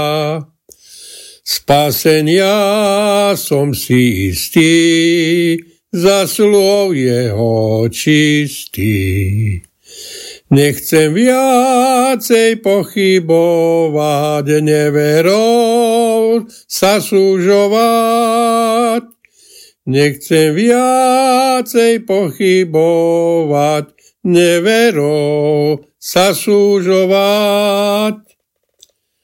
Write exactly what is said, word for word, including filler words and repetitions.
Spasenia som si istý, za slov jeho čistý. Nechcem viacej pochybovať, neverou sa súžovať. Nechcem viacej pochybovať, neverou sa súžovať.